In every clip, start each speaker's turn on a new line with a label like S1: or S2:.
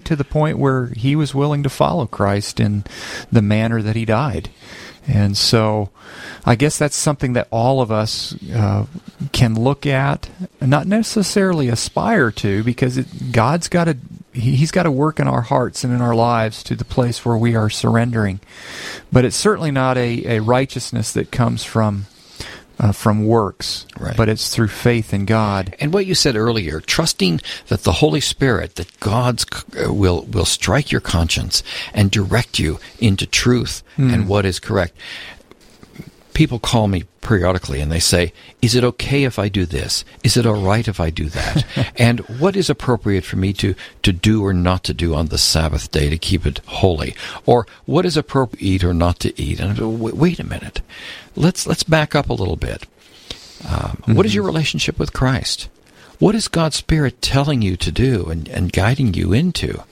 S1: to the point where he was willing to follow Christ in the manner that he died. And so I guess that's something that all of us can look at, not necessarily aspire to, because God's got to, He's got to work in our hearts and in our lives to the place where we are surrendering. But it's certainly not a righteousness that comes from works,
S2: right,
S1: but it's through faith in God.
S2: And what you said earlier, trusting that the Holy Spirit, that God will strike your conscience and direct you into truth and what is correct. People call me periodically and they say, is it okay if I do this? Is it all right if I do that? And what is appropriate for me to do or not to do on the Sabbath day to keep it holy? Or what is appropriate to eat or not to eat? And wait a minute. Let's back up a little bit. What is your relationship with Christ? What is God's Spirit telling you to do and guiding you into?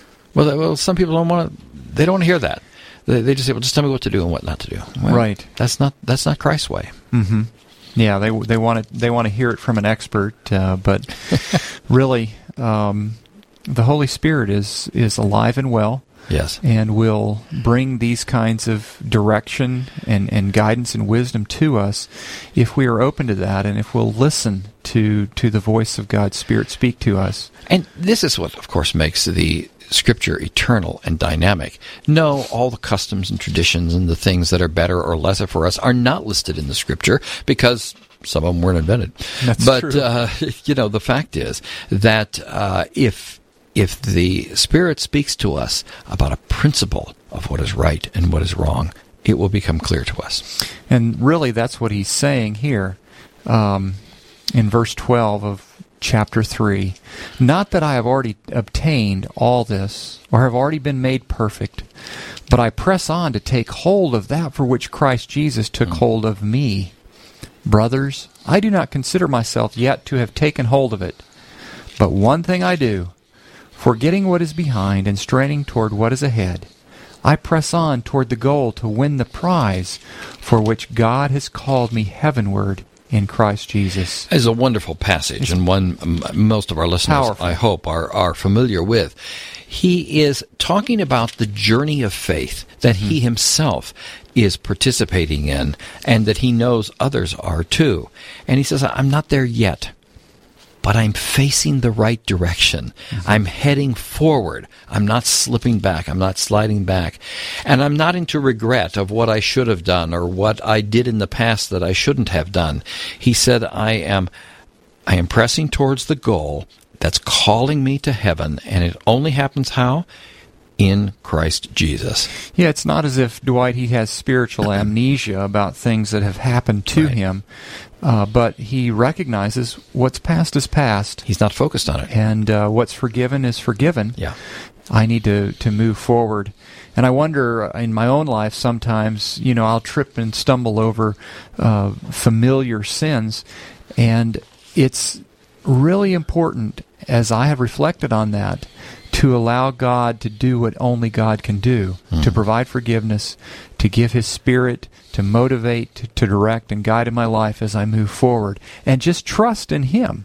S2: Well, some people don't want to hear that. They just say, well, just tell me what to do and what not to do. Well,
S1: right.
S2: That's not Christ's way.
S1: Mm-hmm. Yeah, they want to hear it from an expert, but really, the Holy Spirit is alive and well.
S2: Yes.
S1: And will bring these kinds of direction and guidance and wisdom to us if we are open to that and if we'll listen to the voice of God's Spirit speak to us.
S2: And this is what, of course, makes the Scripture eternal and dynamic. No, all the customs and traditions and the things that are better or lesser for us are not listed in the Scripture because some of them weren't invented.
S1: That's
S2: true.
S1: But,
S2: the fact is that if the Spirit speaks to us about a principle of what is right and what is wrong, it will become clear to us.
S1: And really, that's what he's saying here in verse 12 of chapter 3. Not that I have already obtained all this, or have already been made perfect, but I press on to take hold of that for which Christ Jesus took hold of me. Brothers, I do not consider myself yet to have taken hold of it. But one thing I do, forgetting what is behind and straining toward what is ahead, I press on toward the goal to win the prize for which God has called me heavenward in Christ Jesus.
S2: It's a wonderful passage, and one most of our listeners,
S1: powerful.
S2: I hope, are familiar with. He is talking about the journey of faith that he himself is participating in, and that he knows others are too. And he says, I'm not there yet, but I'm facing the right direction. I'm heading forward. I'm not slipping back. I'm not sliding back. And I'm not into regret of what I should have done or what I did in the past that I shouldn't have done. He said, I am pressing towards the goal that's calling me to heaven, and it only happens how? In Christ Jesus.
S1: Yeah, it's not as if, Dwight, he has spiritual amnesia about things that have happened to him, but he recognizes what's past is past.
S2: He's not focused on it.
S1: And what's forgiven is forgiven.
S2: Yeah.
S1: I need to move forward. And I wonder, in my own life, sometimes, I'll trip and stumble over familiar sins, and it's really important, as I have reflected on that, to allow God to do what only God can do, to provide forgiveness, to give His Spirit, to motivate, to direct and guide in my life as I move forward, and just trust in Him.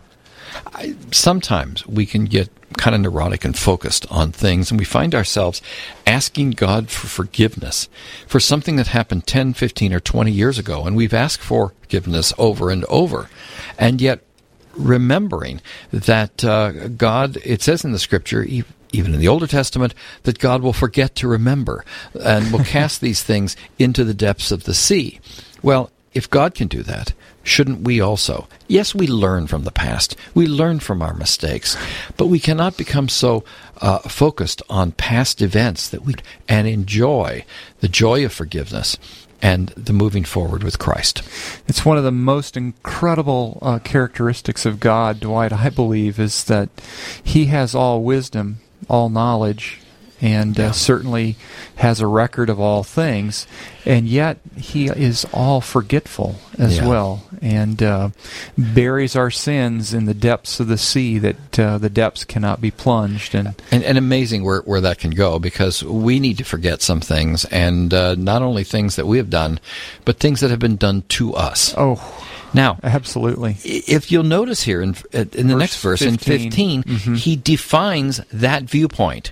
S2: Sometimes we can get kind of neurotic and focused on things, and we find ourselves asking God for forgiveness for something that happened 10, 15, or 20 years ago, and we've asked for forgiveness over and over, and yet remembering that God, it says in the Scripture, even in the Older Testament, that God will forget to remember and will cast these things into the depths of the sea. Well, if God can do that, shouldn't we also? Yes, we learn from the past. We learn from our mistakes. But we cannot become so focused on past events that we and enjoy the joy of forgiveness and the moving forward with Christ.
S1: It's one of the most incredible characteristics of God, Dwight, I believe, is that He has all wisdom, all knowledge, and certainly has a record of all things, and yet He is all forgetful as well, and buries our sins in the depths of the sea that the depths cannot be plunged. And
S2: amazing where that can go, because we need to forget some things, and not only things that we have done, but things that have been done to us.
S1: Oh,
S2: now,
S1: absolutely.
S2: If you'll notice here in the next verse, 15. In 15, he defines that viewpoint.